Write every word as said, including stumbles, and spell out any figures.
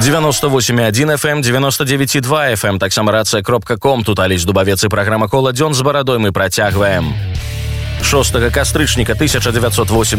девяносто восемь и один эф эм, девяносто девять и два эф эм, таксама рацыя кропка ком. Тут Алесь Дубавец і праграма «Кола дзён з барадой» мы працягваем. шостага кастрычніка тысяча девятьсот восемьдесят